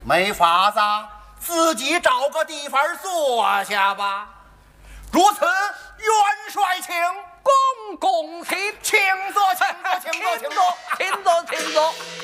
没法子，自己找个地方坐下吧。如此，元帅请， 公公请， 请坐，请坐，请坐，请坐， 请坐，请坐。